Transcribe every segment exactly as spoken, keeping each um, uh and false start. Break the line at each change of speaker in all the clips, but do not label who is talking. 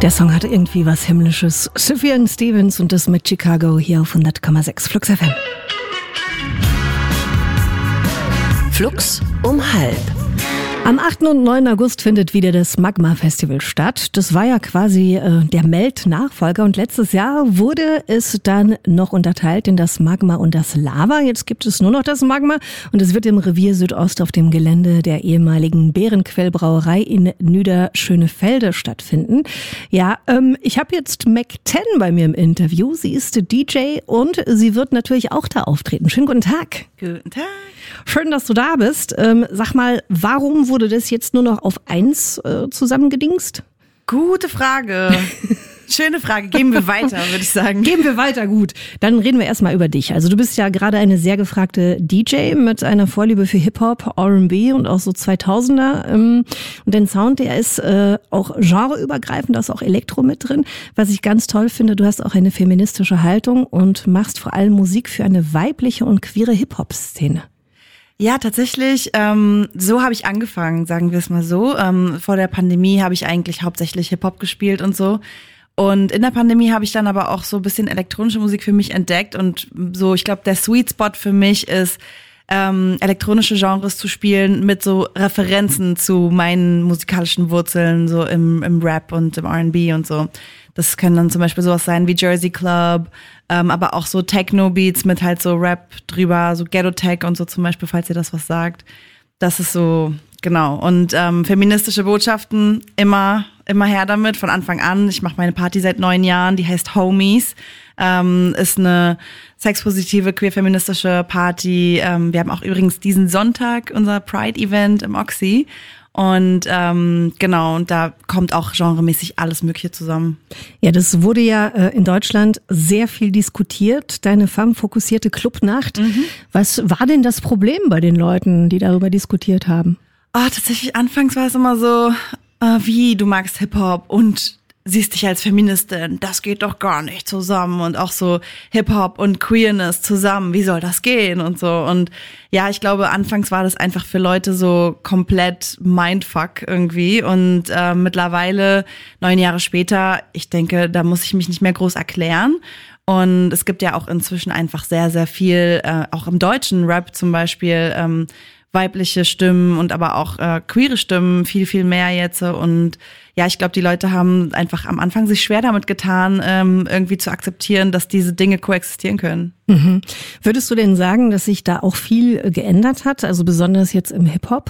Der Song hatte irgendwie was Himmlisches. Sufjan Stevens und das mit Chicago hier auf hundert Komma sechs Flux F M.
Flux um halb.
Am achten und neunten August findet wieder das Magma-Festival statt. Das war ja quasi äh, der Melt-Nachfolger und letztes Jahr wurde es dann noch unterteilt in das Magma und das Lava. Jetzt gibt es nur noch das Magma und es wird im Revier Südost auf dem Gelände der ehemaligen Bärenquellbrauerei in Nüderschönefelde stattfinden. Ja, ähm, ich habe jetzt Mac zehn bei mir im Interview. Sie ist D J und sie wird natürlich auch da auftreten. Schönen guten Tag.
Guten Tag.
Schön, dass du da bist. Ähm, sag mal, warum wurde das jetzt nur noch auf eins äh, zusammengedingst?
Gute Frage. Schöne Frage. Geben wir weiter, würde ich sagen.
Geben wir weiter, gut. Dann reden wir erstmal über dich. Also du bist ja gerade eine sehr gefragte D J mit einer Vorliebe für Hip-Hop, R und B und auch so zweitausender. Und dein Sound, der ist äh, auch genreübergreifend, da ist auch Elektro mit drin. Was ich ganz toll finde, du hast auch eine feministische Haltung und machst vor allem Musik für eine weibliche und queere Hip-Hop-Szene.
Ja, tatsächlich, ähm, so habe ich angefangen, sagen wir es mal so. Ähm, vor der Pandemie habe ich eigentlich hauptsächlich Hip-Hop gespielt und so. Und in der Pandemie habe ich dann aber auch so ein bisschen elektronische Musik für mich entdeckt. Und so, ich glaube, der Sweet Spot für mich ist, ähm, elektronische Genres zu spielen mit so Referenzen zu meinen musikalischen Wurzeln, so im, im Rap und im R und B und so. Das können dann zum Beispiel sowas sein wie Jersey Club, ähm, aber auch so Techno-Beats mit halt so Rap drüber, so Ghetto-Tech und so zum Beispiel, falls ihr das was sagt. Das ist so, genau. Und ähm, feministische Botschaften, immer, immer her damit, von Anfang an. Ich mache meine Party seit neun Jahren, die heißt Homies. Ähm, ist eine sexpositive, queer-feministische Party. Ähm, wir haben auch übrigens diesen Sonntag unser Pride-Event im Oxy. Und ähm, genau, und da kommt auch genremäßig alles Mögliche zusammen.
Ja, das wurde ja äh, in Deutschland sehr viel diskutiert, deine femme-fokussierte Clubnacht. Mhm. Was war denn das Problem bei den Leuten, die darüber diskutiert haben?
Oh, tatsächlich, anfangs war es immer so, äh, wie, du magst Hip-Hop und siehst dich als Feministin, das geht doch gar nicht zusammen und auch so Hip-Hop und Queerness zusammen, wie soll das gehen und so und ja, ich glaube, anfangs war das einfach für Leute so komplett Mindfuck irgendwie und äh, mittlerweile, neun Jahre später, ich denke, da muss ich mich nicht mehr groß erklären und es gibt ja auch inzwischen einfach sehr, sehr viel, äh, auch im deutschen Rap zum Beispiel, ähm, weibliche Stimmen und aber auch äh, queere Stimmen, viel, viel mehr jetzt und ja, ich glaube, die Leute haben einfach am Anfang sich schwer damit getan, ähm, irgendwie zu akzeptieren, dass diese Dinge koexistieren können.
Mhm. Würdest du denn sagen, dass sich da auch viel geändert hat, also besonders jetzt im Hip-Hop,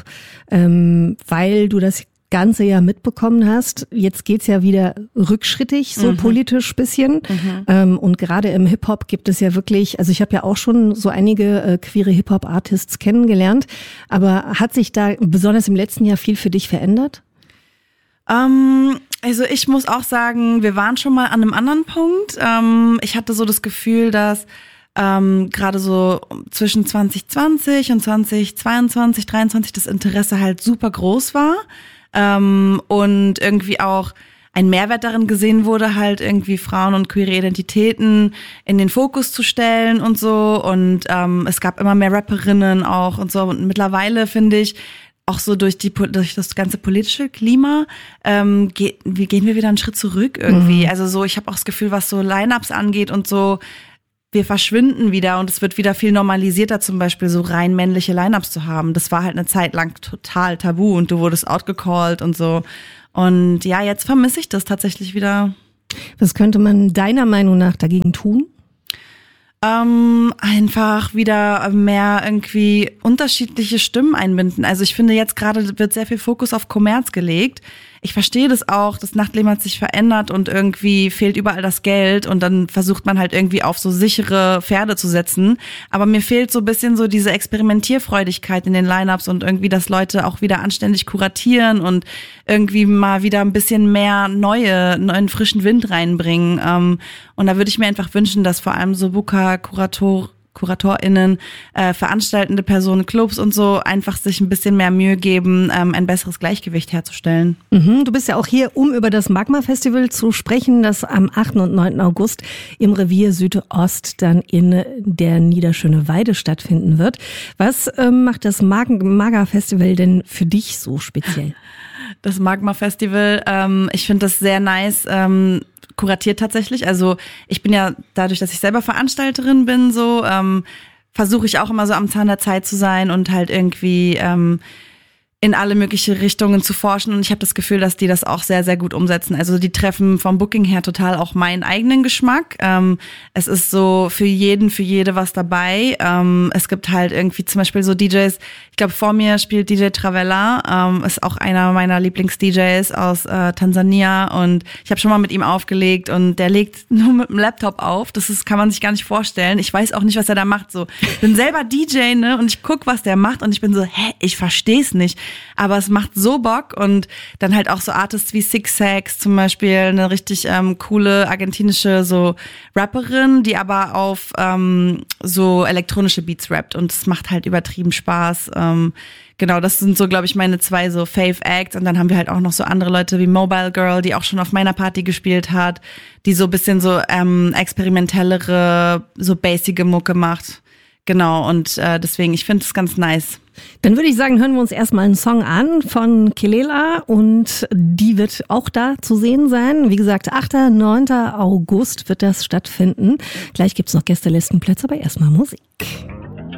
ähm, weil du das Ganze ja mitbekommen hast, jetzt geht's ja wieder rückschrittig, so mhm. politisch bisschen. Mhm. Ähm, und gerade im Hip-Hop gibt es ja wirklich, also ich habe ja auch schon so einige äh, queere Hip-Hop-Artists kennengelernt, aber hat sich da besonders im letzten Jahr viel für dich verändert?
Ähm, also ich muss auch sagen, wir waren schon mal an einem anderen Punkt. Ähm, ich hatte so das Gefühl, dass ähm, gerade so zwischen zwanzig zwanzig und zwanzig zweiundzwanzig, dreiundzwanzig das Interesse halt super groß war. Ähm, und irgendwie auch ein Mehrwert darin gesehen wurde, halt irgendwie Frauen und queere Identitäten in den Fokus zu stellen und so. Und ähm, es gab immer mehr Rapperinnen auch und so. Und mittlerweile finde ich, auch so durch die durch das ganze politische Klima ähm, geht, wie gehen wir wieder einen Schritt zurück irgendwie. Mhm. Also so, ich habe auch das Gefühl, was so Line-Ups angeht und so, wir verschwinden wieder und es wird wieder viel normalisierter, zum Beispiel so rein männliche Line-Ups zu haben. Das war halt eine Zeit lang total tabu und du wurdest outgecallt und so. Und ja, jetzt vermisse ich das tatsächlich wieder.
Was könnte man deiner Meinung nach dagegen tun?
Ähm, einfach wieder mehr irgendwie unterschiedliche Stimmen einbinden. Also ich finde, jetzt gerade wird sehr viel Fokus auf Kommerz gelegt. Ich verstehe das auch, das Nachtleben hat sich verändert und irgendwie fehlt überall das Geld und dann versucht man halt irgendwie auf so sichere Pferde zu setzen. Aber mir fehlt so ein bisschen so diese Experimentierfreudigkeit in den Line-Ups und irgendwie, dass Leute auch wieder anständig kuratieren und irgendwie mal wieder ein bisschen mehr neue, neuen frischen Wind reinbringen. Und da würde ich mir einfach wünschen, dass vor allem so Booker, Kurator, KuratorInnen, äh, veranstaltende Personen, Clubs und so einfach sich ein bisschen mehr Mühe geben, ähm, ein besseres Gleichgewicht herzustellen.
Mhm, du bist ja auch hier, um über das Magma-Festival zu sprechen, das am achten und neunten August im Revier Südost dann in der Niederschöneweide stattfinden wird. Was ähm, macht das Mag- Maga-Festival denn für dich so speziell?
Das Magma Festival, ähm, ich finde das sehr nice, ähm, kuratiert tatsächlich. Also ich bin ja dadurch, dass ich selber Veranstalterin bin, so ähm, versuche ich auch immer so am Zahn der Zeit zu sein und halt irgendwie ähm, in alle mögliche Richtungen zu forschen. Und ich habe das Gefühl, dass die das auch sehr, sehr gut umsetzen. Also die treffen vom Booking her total auch meinen eigenen Geschmack. Ähm, es ist so für jeden, für jede was dabei. Ähm, es gibt halt irgendwie zum Beispiel so D Js, ich glaube vor mir spielt D J Travella, ähm, ist auch einer meiner Lieblings-D Js aus äh, Tansania und ich habe schon mal mit ihm aufgelegt und der legt nur mit dem Laptop auf. Das ist, kann man sich gar nicht vorstellen. Ich weiß auch nicht, was er da macht. So, ich bin selber D J, ne, und ich guck, was der macht und ich bin so, hä, ich versteh's nicht. Aber es macht so Bock und dann halt auch so Artists wie Six Sacks zum Beispiel, eine richtig ähm, coole argentinische so Rapperin, die aber auf ähm, so elektronische Beats rappt und es macht halt übertrieben Spaß. Ähm, genau, das sind so, glaube ich, meine zwei so Fave Acts und dann haben wir halt auch noch so andere Leute wie Mobile Girl, die auch schon auf meiner Party gespielt hat, die so bisschen so ähm, experimentellere, so basige Mucke macht. Genau, und äh, deswegen, ich finde es ganz nice.
Dann würde ich sagen, hören wir uns erstmal einen Song an von Kelela und die wird auch da zu sehen sein. Wie gesagt, achter und neunter August wird das stattfinden. Gleich gibt's noch Gästelistenplätze, aber erstmal Musik.